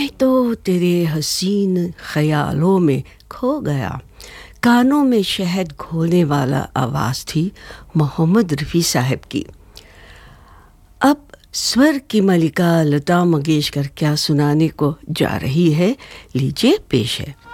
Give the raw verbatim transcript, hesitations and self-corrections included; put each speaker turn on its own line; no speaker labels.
मैं तो तेरे हसीन ख्यालों में खो गया। कानों में शहद घोलने वाला आवाज़ थी मोहम्मद रफ़ी साहब की। अब स्वर की मलिका लता मंगेशकर क्या सुनाने को जा रही है, लीजिए पेश है।